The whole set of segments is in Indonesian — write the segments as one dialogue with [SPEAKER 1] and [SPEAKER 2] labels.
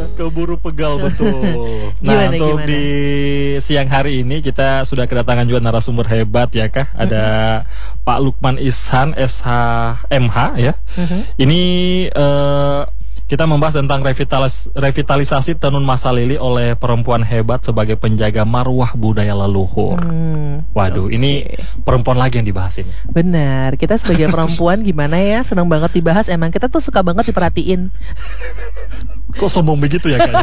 [SPEAKER 1] Keburu pegal betul. Nah, untuk di siang hari ini kita sudah kedatangan juga narasumber hebat ya Kak. Ada Pak Lukman Ihsan SHMH ya. Ini kita membahas tentang revitalisasi tenun masalili oleh perempuan hebat sebagai penjaga marwah budaya leluhur. Waduh, ini perempuan lagi yang dibahas ini.
[SPEAKER 2] Benar, kita sebagai perempuan gimana ya, senang banget dibahas. Emang kita tuh suka banget diperhatiin.
[SPEAKER 1] Kok sombong begitu ya kayaknya?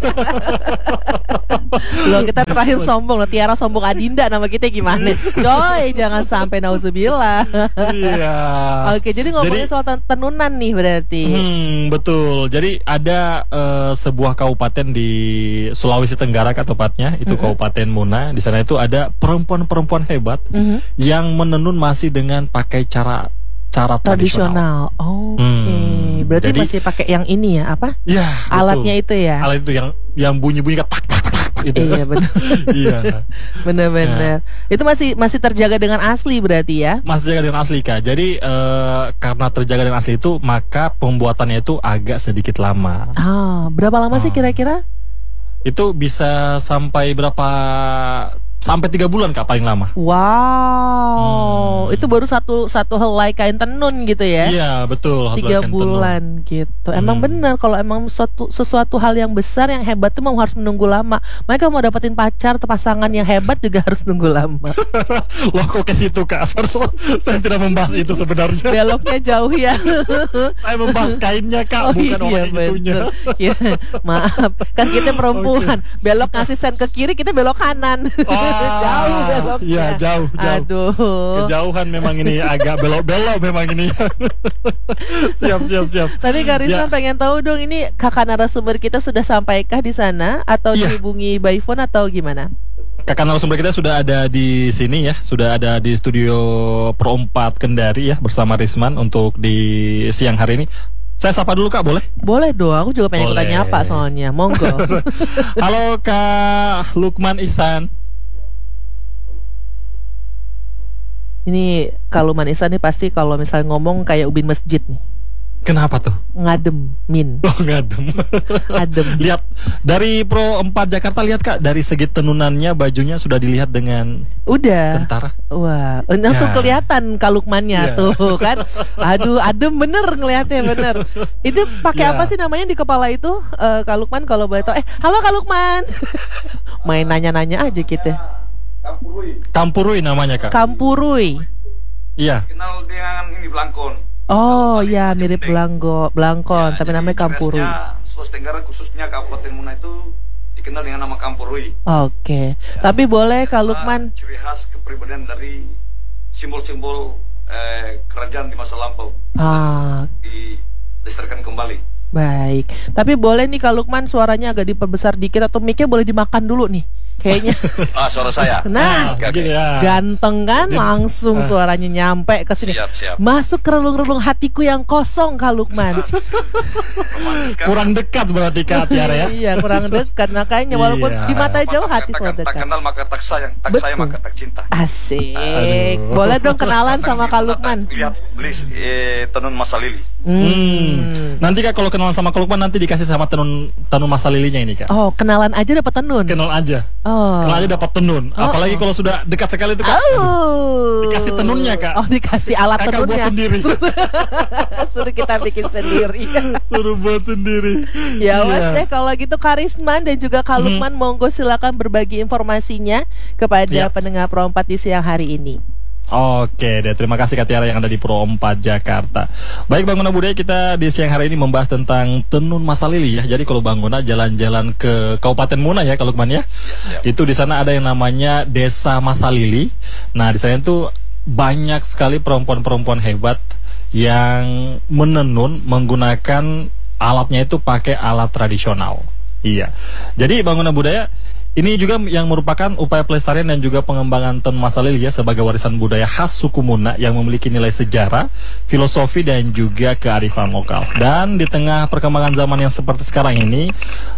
[SPEAKER 2] Loh, kita terakhir sombong loh, Tiara sombong Adinda nama kita gimana? Coy, jangan sampai nauzubillah.
[SPEAKER 1] Iya.
[SPEAKER 2] Oke, jadi ngomongin soal tenunan nih berarti.
[SPEAKER 1] Betul. Jadi ada sebuah kabupaten di Sulawesi Tenggara tepatnya, itu Kabupaten Muna. Di sana itu ada perempuan-perempuan hebat yang menenun masih dengan pakai cara tradisional. Oke. Berarti jadi, masih pakai yang ini ya, apa? Ya,
[SPEAKER 2] alatnya
[SPEAKER 1] betul.
[SPEAKER 2] itu ya.
[SPEAKER 1] Alat itu yang bunyi-bunyi tak itu.
[SPEAKER 2] Iya benar.
[SPEAKER 1] Iya.
[SPEAKER 2] Benar-benar. Itu masih terjaga dengan asli berarti ya?
[SPEAKER 1] Masih terjaga dengan asli Kak. Jadi karena terjaga dengan asli itu, maka pembuatannya itu agak sedikit lama.
[SPEAKER 2] Berapa lama sih kira-kira?
[SPEAKER 1] Itu bisa sampai sampai 3 bulan Kak paling lama.
[SPEAKER 2] Wow, itu baru satu helai kain tenun gitu ya?
[SPEAKER 1] Iya betul.
[SPEAKER 2] 3 bulan gitu. Emang benar kalau emang sesuatu hal yang besar yang hebat itu mau harus menunggu lama. Mereka mau dapetin pacar atau pasangan yang hebat juga harus nunggu lama.
[SPEAKER 1] Loh kok ke situ Kak? Saya tidak membahas itu sebenarnya.
[SPEAKER 2] Beloknya jauh ya.
[SPEAKER 1] Saya membahas kainnya Kak, bukan orang itunya.
[SPEAKER 2] Ya, maaf, kan kita perempuan. Belok ngasih sen ke kiri, kita belok kanan. Jauh beloknya.
[SPEAKER 1] Iya jauh.
[SPEAKER 2] Aduh.
[SPEAKER 1] Kejauhan memang ini, agak belok-belok memang ini. Siap.
[SPEAKER 2] Tapi Kak Risman pengen tahu dong, ini kakak narasumber kita sudah sampaikah di sana atau dihubungi by phone atau gimana?
[SPEAKER 1] Kakak narasumber kita sudah ada di sini ya, sudah ada di studio Pro 4 Kendari ya bersama Risman untuk di siang hari ini. Saya sapa dulu Kak, boleh? Boleh
[SPEAKER 2] dong, aku juga pengen tanya apa soalnya. Monggo.
[SPEAKER 1] Halo Kak Lukman Ihsan.
[SPEAKER 2] Ini Kak Lukman Ihsan nih pasti kalau misalnya ngomong kayak ubin masjid nih.
[SPEAKER 1] Kenapa tuh?
[SPEAKER 2] Ngadem, Min.
[SPEAKER 1] Oh, ngadem. Adem. Lihat dari Pro 4 Jakarta, lihat Kak, dari segi tenunannya, bajunya sudah dilihat dengan tentara.
[SPEAKER 2] Wah, langsung kelihatan Kak Lukmannya tuh kan. Aduh, adem bener ngelihatnya, bener. Itu pakai apa sih namanya di kepala itu, Kak Lukman kalau boleh tahu? Halo Kak Lukman. Main nanya-nanya aja gitu.
[SPEAKER 1] Kampurui namanya Kak.
[SPEAKER 2] Kampurui.
[SPEAKER 1] Iya.
[SPEAKER 3] Kenal dengan ini Blangkon.
[SPEAKER 2] Oh ya, mirip Blangkon, tapi namanya Kampurui.
[SPEAKER 3] Sulawesi Tenggara khususnya Kabupaten Muna itu dikenal dengan nama Kampurui.
[SPEAKER 2] Oke. Tapi boleh Kak Lukman,
[SPEAKER 3] ciri khas kepribadian dari simbol-simbol kerajaan di masa lampau. Dilestarikan kembali.
[SPEAKER 2] Baik. Tapi boleh nih Kak Lukman suaranya agak diperbesar dikit atau mic-nya boleh dimakan dulu nih. Kayaknya
[SPEAKER 3] suara saya.
[SPEAKER 2] Nah, ganteng kan, langsung suaranya nyampe ke sini.
[SPEAKER 3] Siap.
[SPEAKER 2] Masuk ke relung-relung hatiku yang kosong Kak Lukman.
[SPEAKER 1] Kurang dekat berarti Kak Tiara ya.
[SPEAKER 2] Iya, kurang dekat. Makanya walaupun di mata jauh hati sudah dekat.
[SPEAKER 3] Tak kenal maka tak sayang, tak sayang maka tak cinta.
[SPEAKER 2] Asik. Boleh dong kenalan sama Kak Lukman.
[SPEAKER 3] Lihat beli tenun masalili.
[SPEAKER 1] Nanti Kak kalau kenalan sama Kak Lukman nanti dikasih sama tenun masalilinya ini Kak.
[SPEAKER 2] Oh, kenalan aja dapat tenun.
[SPEAKER 1] Kenal aja. Kenal aja dapat tenun. Apalagi kalau sudah dekat sekali itu Kak. Dikasih tenunnya Kak.
[SPEAKER 2] Oh, dikasih alat tenunnya.
[SPEAKER 1] Buat sendiri.
[SPEAKER 2] Suruh kita bikin sendiri.
[SPEAKER 1] Suruh buat sendiri.
[SPEAKER 2] Ya wes deh kalau gitu Kak Risman dan juga Kak Lukman, monggo silakan berbagi informasinya kepada pendengar Pro 4 di siang hari ini.
[SPEAKER 1] Oke deh, terima kasih Kak Tiara yang ada di Pro 4 Jakarta. Baik Bang Guna Budaya, kita di siang hari ini membahas tentang tenun masalili ya. Jadi kalau Bang Guna jalan-jalan ke Kabupaten Muna ya, kalau Lukman ya, itu di sana ada yang namanya Desa Masalili. Nah di sana itu banyak sekali perempuan-perempuan hebat yang menenun menggunakan alatnya itu pakai alat tradisional. Iya. Jadi Bang Guna Budaya, ini juga yang merupakan upaya pelestarian dan juga pengembangan tenun masalili ya sebagai warisan budaya khas suku Muna yang memiliki nilai sejarah, filosofi dan juga kearifan lokal. Dan di tengah perkembangan zaman yang seperti sekarang ini,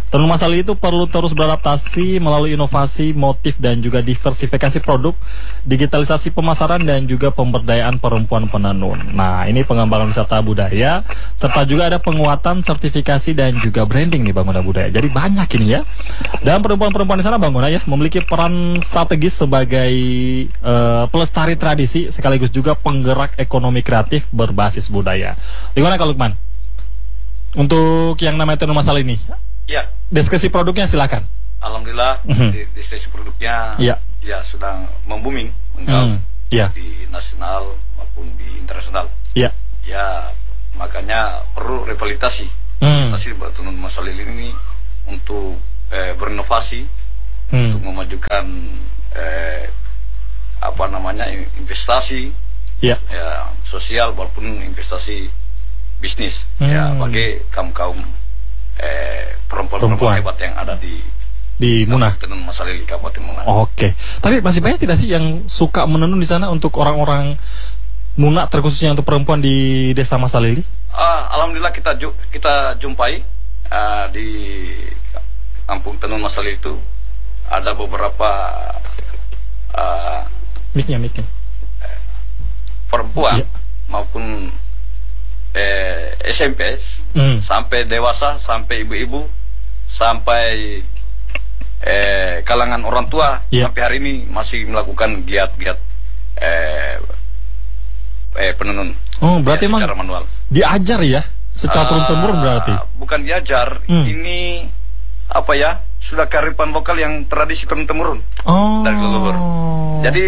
[SPEAKER 1] Tenun Masalili itu perlu terus beradaptasi melalui inovasi, motif, dan juga diversifikasi produk, digitalisasi pemasaran, dan juga pemberdayaan perempuan penenun. Nah, ini pengembangan wisata budaya, serta juga ada penguatan sertifikasi dan juga branding nih Bang Guna Budaya. Jadi banyak ini ya. Dan perempuan-perempuan di sana Bang Guna ya memiliki peran strategis sebagai pelestari tradisi, sekaligus juga penggerak ekonomi kreatif berbasis budaya. Gimana Kak Lukman? Untuk yang namanya Tenun Masalili ini?
[SPEAKER 3] Ya.
[SPEAKER 1] Deskripsi produknya silakan.
[SPEAKER 3] Alhamdulillah deskripsi produknya ya sedang membooming, di nasional maupun di internasional. Ya, makanya perlu revitalisasi. Revitalisasi Tenun Masalili ini untuk berinovasi, untuk memajukan investasi ya sosial maupun investasi bisnis ya bagi kaum perempuan hebat yang ada di
[SPEAKER 1] Muna.
[SPEAKER 3] Tenun Masalili Kabupaten Muna.
[SPEAKER 1] Oke. Tapi masih banyak tidak sih yang suka menenun di sana untuk orang-orang Muna, terkhususnya untuk perempuan di Desa Masalili?
[SPEAKER 3] Alhamdulillah kita jumpai di Kampung Tenun Masalili itu ada beberapa
[SPEAKER 1] miknya
[SPEAKER 3] perempuan maupun SMP sampai dewasa, sampai ibu-ibu, sampai kalangan orang tua sampai hari ini masih melakukan giat-giat penenun.
[SPEAKER 1] Oh, berarti emang
[SPEAKER 3] secara manual.
[SPEAKER 1] Diajar ya, secara turun-temurun berarti.
[SPEAKER 3] Bukan diajar, ini sudah kearifan lokal yang tradisi turun-temurun dari leluhur. Jadi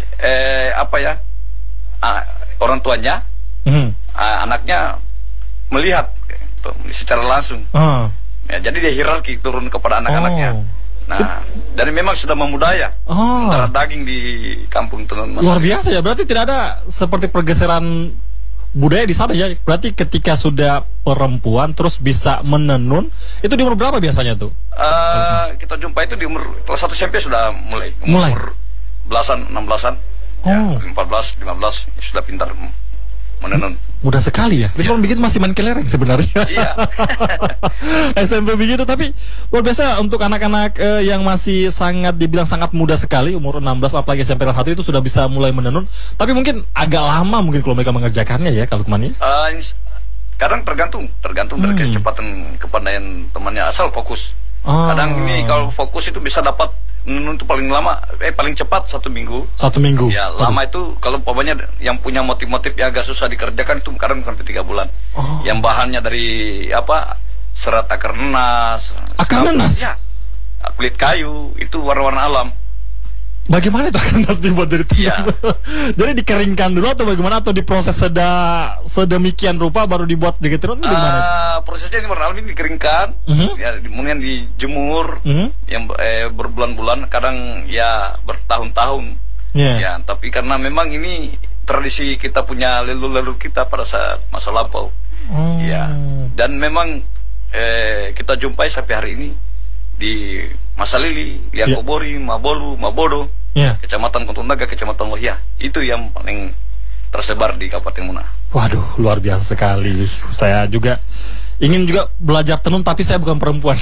[SPEAKER 3] orang tuanya, anaknya melihat secara langsung. Ya, jadi dia hierarki turun kepada anak-anaknya. Nah, dan memang sudah memudaya antara daging di Kampung Tenun Masalili.
[SPEAKER 1] Luar biasa ya, berarti tidak ada seperti pergeseran budaya di sana ya. Berarti ketika sudah perempuan terus bisa menenun, itu di umur berapa biasanya tuh?
[SPEAKER 3] Kita jumpa itu di umur kelas 1 SMP sudah mulai. Umur belasan, 16-an. Ya, 14, 15 sudah pintar menenun.
[SPEAKER 1] Mudah sekali ya. Meskipun begitu masih main kelereng sebenarnya.
[SPEAKER 3] Iya.
[SPEAKER 1] SMP begitu, tapi luar biasa untuk anak-anak yang masih dibilang sangat muda sekali, umur 16 apalagi SMP kelas 1 itu sudah bisa mulai menenun. Tapi mungkin agak lama mungkin kalau mereka mengerjakannya ya kalau Lukman.
[SPEAKER 3] Kadang tergantung dari kecepatan kepandaian temannya, asal fokus. Kadang ini kalau fokus itu bisa dapat menenun itu paling cepat 1 minggu. 1 minggu. Ya, lama itu kalau umpamanya yang punya motif-motif yang agak susah dikerjakan itu kadang sampai 3 bulan. Yang bahannya dari serat akar nanas.
[SPEAKER 1] Akar nanas?
[SPEAKER 3] Ya. Kulit kayu, itu warna-warna alam.
[SPEAKER 1] Bagaimana itu akar nanas dibuat dari tenun? Jadi dikeringkan dulu atau bagaimana, atau diproses sedemikian rupa baru dibuat jadi tenun?
[SPEAKER 3] Prosesnya ini warna alam ini dikeringkan, ya, kemudian dijemur, yang berbulan-bulan, kadang ya bertahun-tahun. Ya, tapi karena memang ini tradisi kita punya leluhur kita pada saat masa lampau. Ya, dan memang kita jumpai sampai hari ini di Masalili, Liangkobori, Mabolu, Mabodo, Kecamatan Kontondaga, Kecamatan Lohia. Itu yang paling tersebar di Kabupaten Muna.
[SPEAKER 1] Waduh, luar biasa sekali. Saya juga ingin belajar tenun, tapi saya bukan perempuan.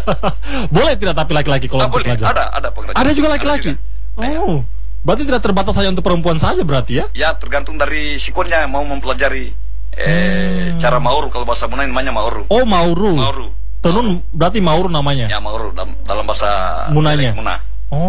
[SPEAKER 1] Boleh tidak tapi laki-laki kalau untuk belajar?
[SPEAKER 3] Ada pengrajin.
[SPEAKER 1] Ada juga laki-laki. Berarti tidak terbatas hanya untuk perempuan saja berarti ya?
[SPEAKER 3] Ya, tergantung dari sikonnya mau mempelajari cara mauru. Kalau bahasa Muna namanya mauru.
[SPEAKER 1] Oh, mauru. Tenun berarti mauru namanya?
[SPEAKER 3] Ya, mauru dalam bahasa
[SPEAKER 1] Munanya.
[SPEAKER 3] Muna.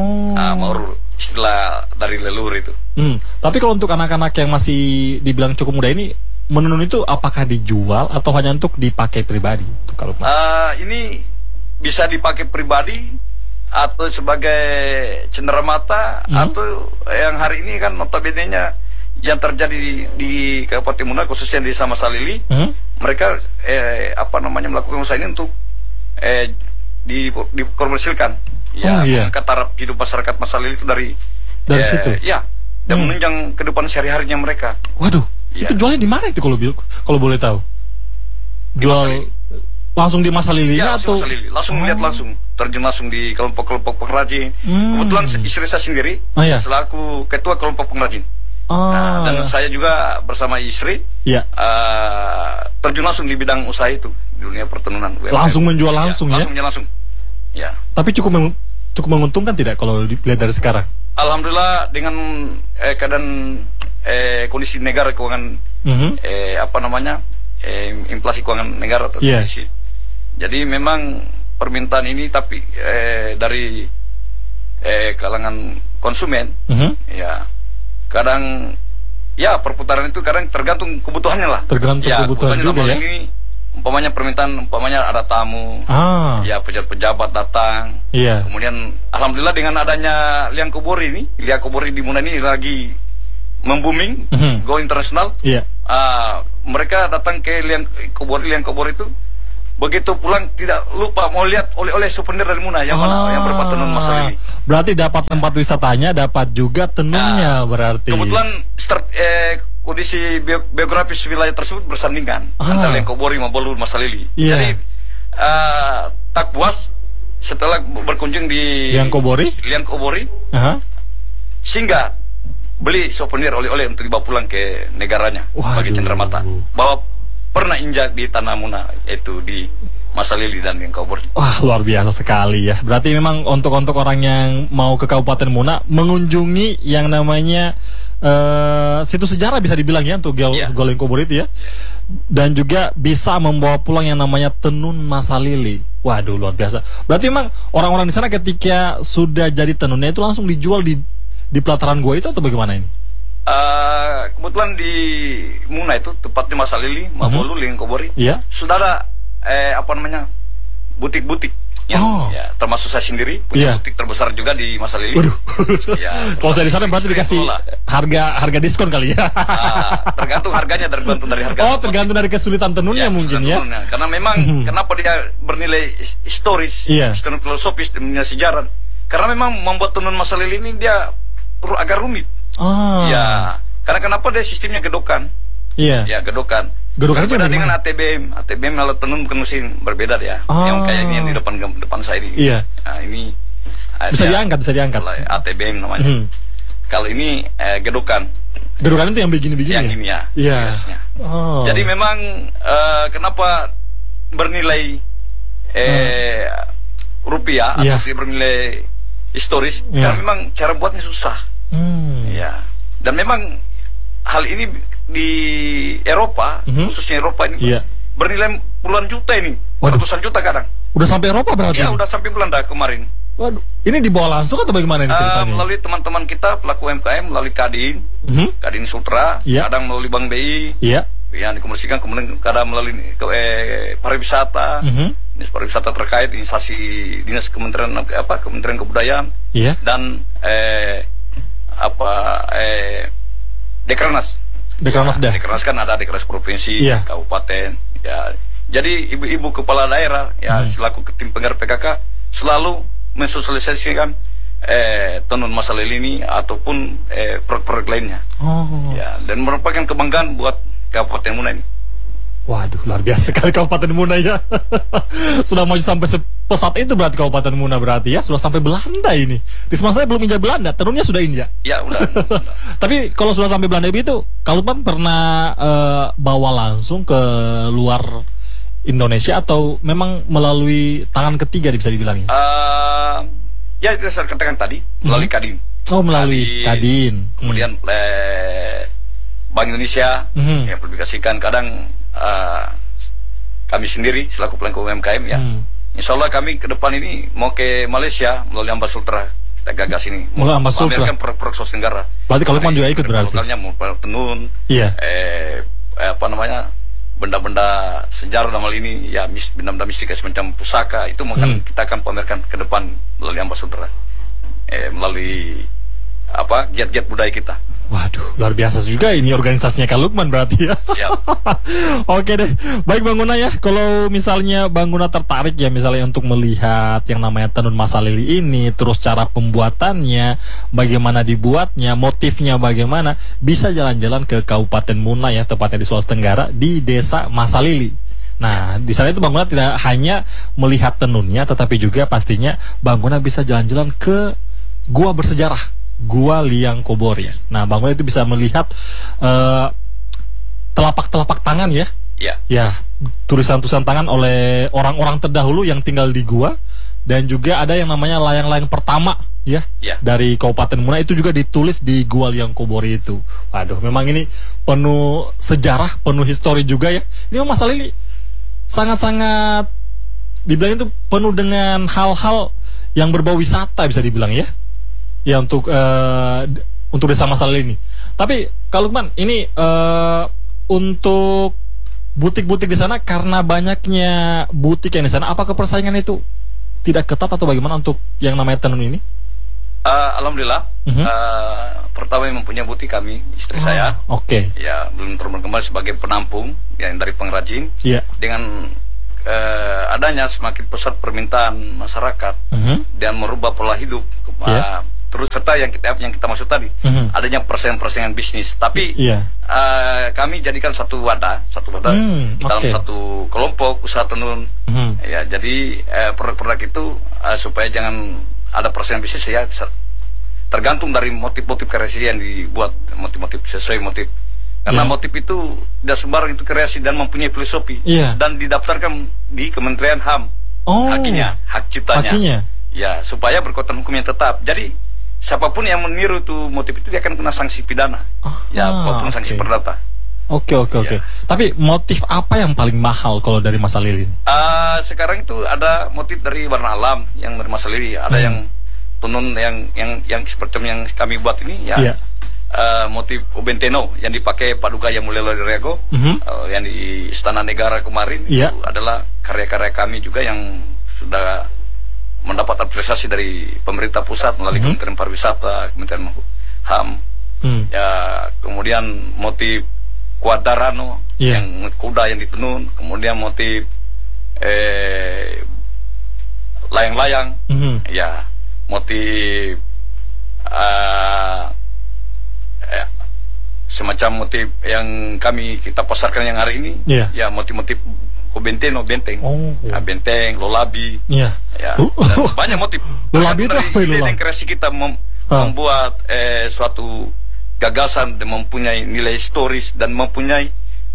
[SPEAKER 3] Mauru istilah dari leluhur itu.
[SPEAKER 1] Tapi kalau untuk anak-anak yang masih dibilang cukup muda ini, menenun itu apakah dijual atau hanya untuk dipakai pribadi? Kalau
[SPEAKER 3] ini bisa dipakai pribadi atau sebagai cenderamata, atau yang hari ini kan notabene-nya yang terjadi di Kabupaten Muna khususnya di Desa Masalili, mereka melakukan usaha ini untuk dikomersilkan. Ya, mengangkat taraf hidup masyarakat Masalili itu dari
[SPEAKER 1] situ.
[SPEAKER 3] Ya, dan menunjang kehidupan sehari-harinya mereka.
[SPEAKER 1] Waduh, itu jualnya di mana itu kalau boleh tahu? Jual langsung di Masalili atau
[SPEAKER 3] Masalili. Langsung melihat langsung, terjun langsung di kelompok-kelompok pengrajin. Kebetulan istri saya sendiri selaku ketua kelompok pengrajin. Dan saya juga bersama istri terjun langsung di bidang usaha itu, di dunia pertenunan.
[SPEAKER 1] Langsung menjual langsung ya?
[SPEAKER 3] Langsung. Ya.
[SPEAKER 1] Tapi cukup menguntungkan tidak kalau dilihat dari sekarang?
[SPEAKER 3] Alhamdulillah dengan keadaan kondisi negara keuangan inflasi keuangan negara atau defisit. Jadi memang permintaan ini tapi dari kalangan konsumen ya kadang ya perputaran itu kadang tergantung kebutuhannya lah.
[SPEAKER 1] Tergantung kebutuhan juga ya.
[SPEAKER 3] Ini umpamanya ada tamu, ya pejabat datang, kemudian alhamdulillah dengan adanya Liang Kobori di Muna ini lagi membooming, go internasional. Mereka datang ke Liang Kobori itu, begitu pulang tidak lupa mau lihat oleh-oleh souvenir dari Muna yang mana yang berupa tenun masalili.
[SPEAKER 1] Berarti dapat tempat wisatanya, dapat juga tenunnya berarti. Kebetulan
[SPEAKER 3] kondisi biografis wilayah tersebut bersandingan antara Liang Kobori Mabolu Masalili. Jadi tak puas setelah berkunjung di Liang Kobori, sehingga beli souvenir oleh-oleh untuk dibawa pulang ke negaranya. Bagi cenderamata bahwa pernah injak di tanah Muna, yaitu di Masalili dan Liang Kobori.
[SPEAKER 1] Wah, luar biasa sekali ya. Berarti memang untuk orang yang mau ke Kabupaten Muna mengunjungi yang namanya situs sejarah bisa dibilang ya untuk Liang Kobori itu ya. Dan juga bisa membawa pulang yang namanya tenun Masalili. Waduh, luar biasa. Berarti memang orang-orang di sana ketika sudah jadi tenunnya itu langsung dijual di pelataran gua itu atau bagaimana ini?
[SPEAKER 3] Kebetulan di Muna itu tepatnya Masalili, Mabolu, Liang Kobori, sudah ada butik-butik yang termasuk saya sendiri punya butik terbesar juga di Masalili.
[SPEAKER 1] Kalau saya di sana berarti dikasih harga diskon kali ya.
[SPEAKER 3] Tergantung harganya, tergantung dari harga.
[SPEAKER 1] Tergantung dari kesulitan tenunnya mungkin ya.
[SPEAKER 3] Karena memang kenapa dia bernilai historis, filosofis, nilai sejarah. Karena memang membuat tenun Masalili ini dia agak rumit. Karena kenapa dia sistemnya gedokan? Gedokan. Gedokan berbeda dengan ATBM. ATBM alat tenun bukan mesin, berbeda ya. Yang kayak ini yang di depan saya ini. Ini
[SPEAKER 1] bisa diangkat.
[SPEAKER 3] ATBM namanya. Kalau ini gedokan.
[SPEAKER 1] Gedokan itu yang begini-begini.
[SPEAKER 3] Yang ini ya. Jadi memang kenapa bernilai rupiah atau bernilai historis? Karena memang cara buatnya susah. Dan memang hal ini di Eropa, khususnya Eropa ini bernilai puluhan juta ini, ratusan juta kadang.
[SPEAKER 1] Udah sampai Eropa berarti?
[SPEAKER 3] Ya, udah sampai Belanda kemarin.
[SPEAKER 1] Waduh, ini dibawa langsung atau bagaimana ini ceritanya?
[SPEAKER 3] Melalui teman-teman kita pelaku UMKM, melalui Kadin, Kadin Sultra, kadang melalui Bank BI, yang dikomersikan, kemudian kadang melalui pariwisata, dinas pariwisata terkait, instansi dinas Kementerian Kebudayaan, dan Dekranasda. Dekranasda kan ada Dekranasda provinsi, kabupaten. Ya, jadi ibu-ibu kepala daerah selaku tim penggerak PKK selalu mensosialisasikan tenun Masalili ini ataupun produk-produk lainnya. Dan merupakan kebanggaan buat Kabupaten Muna ini.
[SPEAKER 1] Waduh, luar biasa sekali Kabupaten Muna ya. Sudah maju sampai pesat itu berarti Kabupaten Muna berarti ya. Sudah sampai Belanda ini. Di semasa saya belum injak Belanda, tenunnya sudah injak.
[SPEAKER 3] Ya, udah.
[SPEAKER 1] Tapi kalau sudah sampai Belanda itu, kalau Pan pernah bawa langsung ke luar Indonesia atau memang melalui tangan ketiga bisa dibilangnya?
[SPEAKER 3] Ya, saya katakan tadi, melalui Kadin.
[SPEAKER 1] Oh, melalui Kadin.
[SPEAKER 3] Kemudian Bank Indonesia yang publikasikan kadang kami sendiri selaku pelaku UMKM ya. Insya Allah kami ke depan ini mau ke Malaysia melalui Ambas Sultra, kita gagas ini.
[SPEAKER 1] Melalui Ambas Sultra.
[SPEAKER 3] Kan produk sos negara.
[SPEAKER 1] Berarti kalau Pan juga ikut berarti.
[SPEAKER 3] Lokalnya mau tenun, benda-benda sejarah dalam hal ini ya, benda-benda mistik semacam pusaka itu kita akan pamerkan ke depan melalui Ambas Sultra, melalui giat-giat budaya kita.
[SPEAKER 1] Waduh, luar biasa juga ini organisasinya Kak Lukman berarti ya. Oke deh, baik Bang Guna ya. Kalau misalnya Bang Guna tertarik ya misalnya untuk melihat yang namanya tenun Masalili ini, terus cara pembuatannya, bagaimana dibuatnya, motifnya bagaimana, bisa jalan-jalan ke Kabupaten Muna ya, tepatnya di Sulawesi Tenggara di Desa Masalili. Nah, di sana itu Bang Guna tidak hanya melihat tenunnya, tetapi juga pastinya Bang Guna bisa jalan-jalan ke gua bersejarah, Gua Liang Kobori. Nah, Bang Guna itu bisa melihat telapak-telapak tangan ya, tulisan-tulisan tangan oleh orang-orang terdahulu yang tinggal di gua, dan juga ada yang namanya layang-layang pertama ya, dari Kabupaten Muna, itu juga ditulis di Gua Liang Kobori itu. Waduh, memang ini penuh sejarah, penuh histori juga ya. Ini Mas Lili sangat-sangat dibilang itu penuh dengan hal-hal yang berbau wisata bisa dibilang ya. Ya untuk desa Mas Lili ini. Tapi kalau Lukman ini untuk butik-butik di sana, karena banyaknya butik yang di sana, apakah persaingan itu tidak ketat atau bagaimana untuk yang namanya tenun ini?
[SPEAKER 3] Alhamdulillah. Pertama yang mempunyai butik kami, istri saya.
[SPEAKER 1] Oke.
[SPEAKER 3] Ya, belum terkembang sebagai penampung yang dari pengrajin. Dengan adanya semakin pesat permintaan masyarakat dan merubah pola hidup. Terus serta yang kita maksud tadi, adanya persaingan bisnis. Tapi kami jadikan satu wadah di dalam satu kelompok usaha tenun. Ya, jadi produk-produk itu supaya jangan ada persaingan bisnis ya, tergantung dari motif-motif kreasi yang dibuat, motif-motif sesuai motif. Karena motif itu tidak sembarang, itu kreasi dan mempunyai filosofi dan didaftarkan di Kementerian HAM. Hak ciptanya. Ya, supaya berkekuatan hukum yang tetap. Jadi siapapun yang meniru itu motif itu dia akan kena sanksi pidana. Maupun sanksi perdata.
[SPEAKER 1] Oke. Tapi motif apa yang paling mahal kalau dari Mas Lili?
[SPEAKER 3] Sekarang itu ada motif dari warna alam yang dari Mas Lili. Ada yang tenun yang seperti yang kami buat ini ya. Motif Obenteno yang dipakai Paduka yang Mulyo Lodrego, yang di Istana Negara kemarin itu adalah karya-karya kami juga yang sudah mendapat apresiasi dari pemerintah pusat melalui Kementerian Pariwisata, Kementerian HAM. Ya, kemudian motif Quadrano yang kuda yang ditenun, kemudian motif layang-layang, ya, motif semacam motif yang kita pasarkan yang hari ini, ya, motif-motif Benteno, benteng, benteng, lolabi, ya, banyak motif.
[SPEAKER 1] Lolabi itu apa?
[SPEAKER 3] Yang kreasi kita membuat suatu gagasan dan mempunyai nilai historis dan mempunyai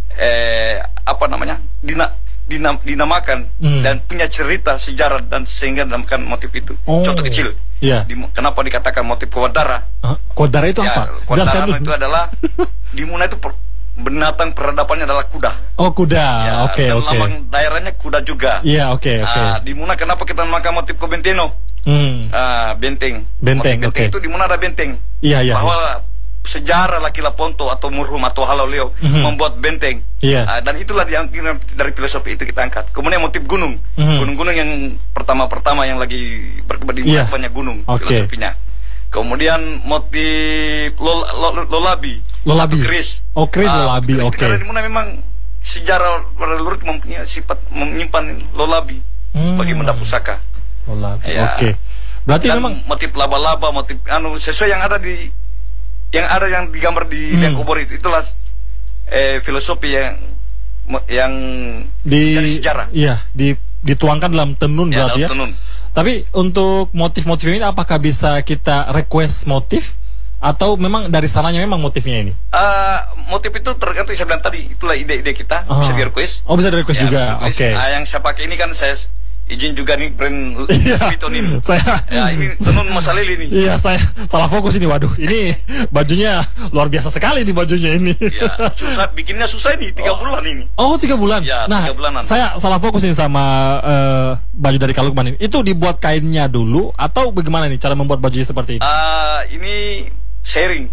[SPEAKER 3] dinamakan dan punya cerita sejarah, dan sehingga dinamakan motif itu. Contoh kecil, kenapa dikatakan motif Kodara?
[SPEAKER 1] Kodara itu apa?
[SPEAKER 3] Kodara itu adalah di Muna itu binatang peradabannya adalah kuda.
[SPEAKER 1] Kuda.
[SPEAKER 3] Dan lambang daerahnya kuda juga.
[SPEAKER 1] Oke.
[SPEAKER 3] Di Muna kenapa kita namakan motif Benteno? Benteng.
[SPEAKER 1] Benteng
[SPEAKER 3] itu di Muna ada benteng. Bahwa sejarah Laki Laponto atau Murhum atau Halaleo membuat benteng. Dan itulah yang dari filosofi itu kita angkat. Kemudian motif gunung. Gunung-gunung yang pertama yang lagi berkembang di Muna banyak gunung filosofinya. Kemudian motif lolabi. Keris.
[SPEAKER 1] Keris lolabi.
[SPEAKER 3] Karena di Muna memang sejarah leluhur mempunyai sifat menyimpan lolabi sebagai benda pusaka.
[SPEAKER 1] Lolabi. Berarti
[SPEAKER 3] dan
[SPEAKER 1] memang
[SPEAKER 3] motif laba-laba, motif sesuai yang ada yang digambar di Liang Kobori itu, itulah filosofi yang dari sejarah.
[SPEAKER 1] Dituangkan dalam tenun berarti ya.
[SPEAKER 3] Tenun.
[SPEAKER 1] Tapi untuk motif-motif ini apakah bisa kita request motif atau memang dari sananya memang motifnya ini?
[SPEAKER 3] Motif itu tergantung, saya bilang tadi, itulah ide-ide kita, bisa di request.
[SPEAKER 1] Bisa di request juga. Oke.
[SPEAKER 3] Yang saya pakai ini kan saya izin juga nih brand Vuitton ini. Ini tenun Mas Lili nih.
[SPEAKER 1] Saya salah fokus ini. Waduh, ini bajunya luar biasa sekali nih bajunya ini.
[SPEAKER 3] Bikinnya susah nih, 3 bulan ini.
[SPEAKER 1] 3 bulan.
[SPEAKER 3] Nah, 3 bulanan.
[SPEAKER 1] Saya salah fokus ini sama baju dari Kalukman ini. Itu dibuat kainnya dulu atau bagaimana nih cara membuat bajunya seperti ini?
[SPEAKER 3] Ini sharing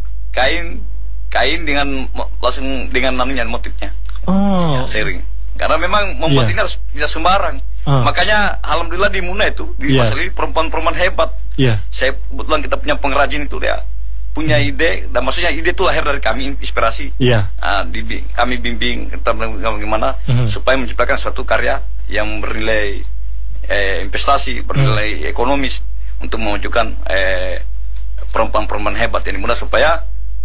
[SPEAKER 3] kain dengan langsung dengan motifnya. Sharing. Karena memang membuat ini harus tidak sembarang. Makanya alhamdulillah di Muna itu di Mas Lili perempuan-perempuan hebat. Saya kebetulan kita punya pengrajin itu, dia punya ide, dan maksudnya ide itu lahir dari kami, inspirasi. Kami bimbing kita bagaimana supaya menciptakan suatu karya yang bernilai investasi, bernilai ekonomis untuk memajukan perempuan-perempuan hebat yang di Muna, supaya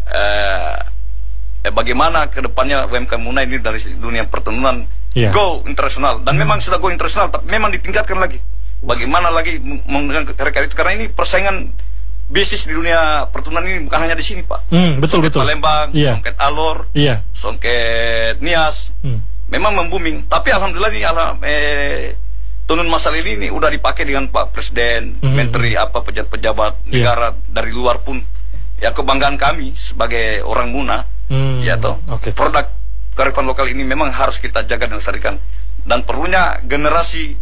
[SPEAKER 3] bagaimana kedepannya UMKM Muna ini dari dunia pertenunan go internasional, dan memang sudah go internasional, tapi memang ditingkatkan lagi. Bagaimana lagi menggunakan karya-karya itu, karena ini persaingan bisnis di dunia pertenunan ini bukan hanya di sini, Pak.
[SPEAKER 1] Betul.
[SPEAKER 3] Palembang, Songket Alor, Songket Nias, memang membooming. Tapi alhamdulillah ini tenun masal ini udah dipakai dengan Pak Presiden, menteri apa pejabat-pejabat negara dari luar pun. Ya kebanggaan kami sebagai orang Muna, ya toh. Produk kearifan lokal ini memang harus kita jaga dan lestarikan. Dan perlunya generasi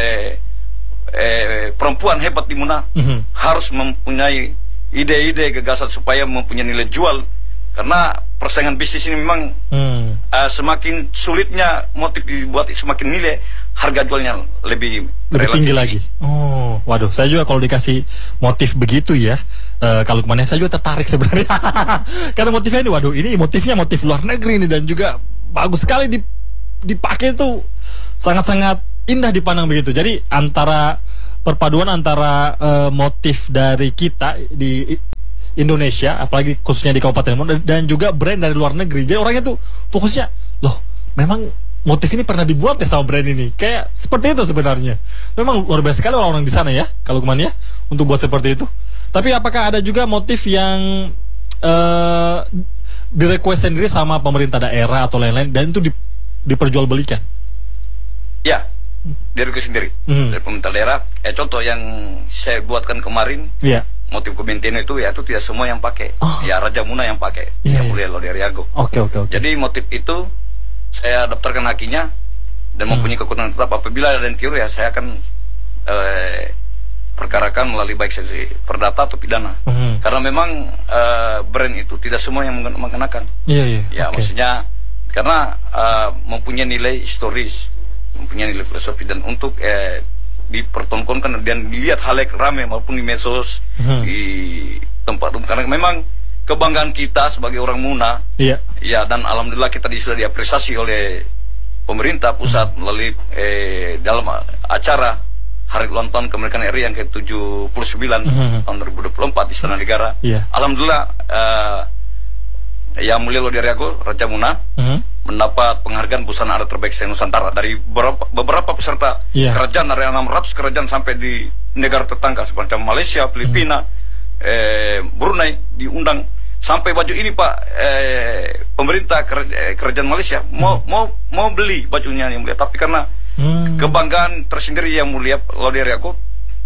[SPEAKER 3] perempuan hebat di Muna harus mempunyai ide-ide gagasan supaya mempunyai nilai jual. Karena persaingan bisnis ini memang semakin sulitnya motif dibuat, semakin nilai harga jualnya lebih
[SPEAKER 1] tinggi lagi. Oh, waduh, saya juga kalau dikasih motif begitu ya, kalau kemana saya juga tertarik sebenarnya. Karena motifnya ini, waduh, ini motifnya motif luar negeri ini dan juga bagus sekali dipakai itu, sangat-sangat indah dipandang begitu. Jadi antara perpaduan antara motif dari kita di Indonesia, apalagi khususnya di Kabupaten Muna, dan juga brand dari luar negeri. Jadi orangnya tuh fokusnya, loh, memang motif ini pernah dibuat ya sama brand ini. Kayak seperti itu sebenarnya. Memang luar biasa sekali orang-orang di sana ya, kalau kemana ya, untuk buat seperti itu. Tapi apakah ada juga motif yang direquest sendiri sama pemerintah daerah atau lain-lain, dan itu diperjualbelikan?
[SPEAKER 3] Ya, direquest sendiri dari pemerintah daerah. Contoh yang saya buatkan kemarin, motif Kebenteno itu ya itu tidak semua yang pakai. Ya Raja Muna yang pakai, yang mulia Loderiago.
[SPEAKER 1] Oke.
[SPEAKER 3] Jadi motif itu saya daftarkan hakinya dan mempunyai kekuatan tetap. Apabila ada yang keliru ya saya akan perkarakan melalui baik sanksi perdata atau pidana. Karena memang brand itu tidak semua yang mengenakan. Ya maksudnya karena mempunyai nilai historis, mempunyai nilai filosofi, dan untuk dipertontonkan dan dilihat halayak ramai maupun di medsos, di tempat umum. Karena memang kebanggaan kita sebagai orang Muna, ya, dan alhamdulillah kita sudah diapresiasi oleh pemerintah pusat melalui dalam acara Hari Ulang Tahun Kemerdekaan RI yang ke-79 tahun 2024 di Istana Negara. Alhamdulillah Yang Mulia Loderiago Raja Muna mendapat penghargaan busana adat terbaik se-Nusantara dari beberapa peserta kerajaan, dari 600 kerajaan sampai di negara tetangga seperti Malaysia, Filipina, Brunei diundang. Sampai baju ini Pak, pemerintah kerajaan Malaysia mau beli bajunya Yang Mulia, tapi karena kebanggaan tersendiri Yang Mulia Loderiago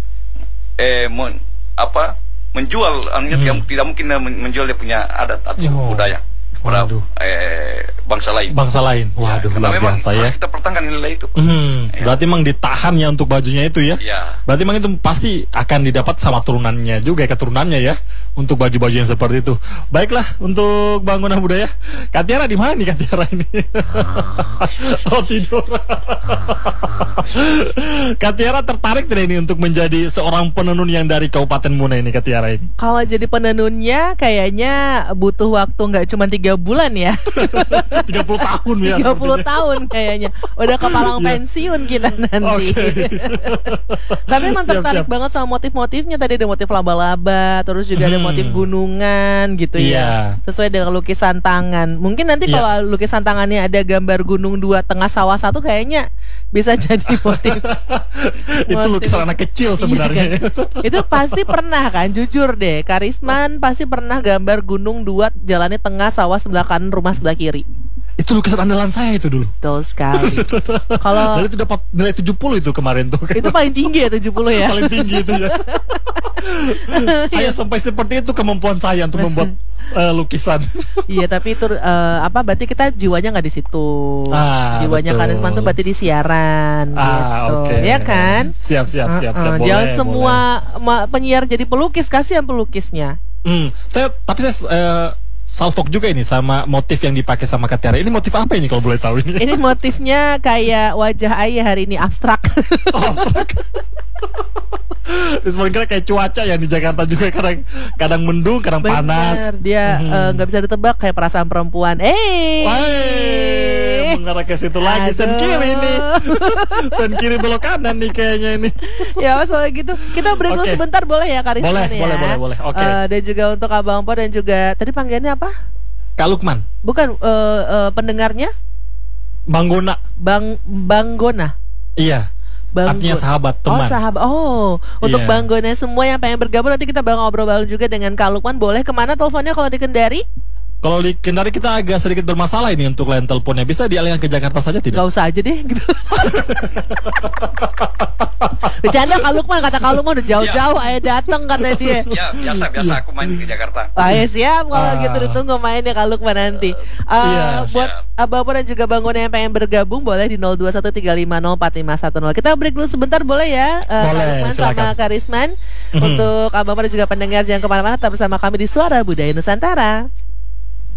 [SPEAKER 3] menjual yang tidak mungkin menjual dia punya adat atau budaya kepada bangsa lain.
[SPEAKER 1] Waduh, luar biasa ya.
[SPEAKER 3] Harus kita pertahankan nilai itu.
[SPEAKER 1] Berarti memang ditahan ya untuk bajunya itu ya. Berarti memang itu pasti akan didapat sama turunannya juga, keturunannya ya, untuk baju-baju yang seperti itu. Baiklah, untuk Bangunan Budaya, Kak Tiara di mana nih Kak Tiara ini? Oh, tidur. Kak Tiara tertarik tidak ini untuk menjadi seorang penenun yang dari Kabupaten Muna ini, Kak Tiara ini?
[SPEAKER 2] Kalau jadi penenunnya kayaknya butuh waktu nggak cuma 3 bulan ya.
[SPEAKER 1] 30 tahun ya.
[SPEAKER 2] 30 tahun kayaknya. Udah kepalang pensiun kita nanti. Tapi memang tertarik banget sama motif-motifnya. Tadi ada motif laba-laba, terus juga ada motif gunungan gitu ya. Sesuai dengan lukisan tangan. Mungkin nanti kalau lukisan tangannya ada gambar gunung 2 tengah sawah 1 kayaknya bisa jadi motif.
[SPEAKER 1] Itu lukisan anak kecil sebenarnya.
[SPEAKER 2] Itu pasti pernah kan, jujur deh. Karisman pasti pernah gambar gunung 2 jalannya tengah sawah sebelah kanan, rumah sebelah kiri.
[SPEAKER 1] Itu lukisan andalan saya itu dulu.
[SPEAKER 2] Betul sekali. Kalau
[SPEAKER 1] itu dapat nilai 70 itu kemarin tuh.
[SPEAKER 2] Itu paling tinggi ya 70 ya.
[SPEAKER 1] Paling tinggi itu ya. Saya sampai seperti itu kemampuan saya untuk membuat lukisan.
[SPEAKER 2] Iya, tapi itu berarti kita jiwanya nggak di situ. Jiwanya Karisman tuh berarti di siaran gitu. Ya kan?
[SPEAKER 1] Siap.
[SPEAKER 2] Jangan semua penyiar jadi pelukis, kasihan pelukisnya.
[SPEAKER 1] Saya salfok juga ini sama motif yang dipakai sama Kak Tiara. Ini motif apa ini kalau boleh tahu ini?
[SPEAKER 2] Ini motifnya kayak wajah Ayah hari ini, abstrak.
[SPEAKER 1] Abstrak. Sebenarnya kayak cuaca yang di Jakarta juga kadang mendung, kadang panas.
[SPEAKER 2] Dia nggak bisa ditebak, kayak perasaan perempuan.
[SPEAKER 1] Mengarah ke situ lagi, sen kiri ini. Sen kiri belok kanan nih kayaknya ini.
[SPEAKER 2] Ya soalnya gitu. Kita break dulu sebentar boleh ya Karisman ya?
[SPEAKER 1] Boleh.
[SPEAKER 2] Dan juga untuk Abang Po dan juga tadi panggilannya apa?
[SPEAKER 1] Kak Lukman.
[SPEAKER 2] Bukan pendengarnya?
[SPEAKER 1] Banggona.
[SPEAKER 2] Banggona.
[SPEAKER 1] Iya. Artinya sahabat, teman.
[SPEAKER 2] Sahabat. Untuk Banggona semua yang pengen bergabung, nanti kita bakal ngobrol juga dengan Kak Lukman. Boleh kemana teleponnya kalau di Kendari?
[SPEAKER 1] Kalau di Kendari kita agak sedikit bermasalah ini untuk line teleponnya. Bisa dialihkan ke Jakarta saja tidak?
[SPEAKER 2] Gak usah aja deh gitu. Bercanda Kak Lukman, kata Kak Lukman udah jauh-jauh ayo datang kata dia.
[SPEAKER 3] Ya biasa aku main ke Jakarta.
[SPEAKER 2] Ya siap kalau gitu ditunggu mainnya Kak Lukman nanti. Buat Abang dan juga Bang Guna yang pengen bergabung boleh di 0213504510. Kita break dulu sebentar boleh ya Kak Lukman sama Karisman. Untuk Abang dan juga pendengar jangan kemana-mana, tetap bersama kami di Suara Budaya Nusantara.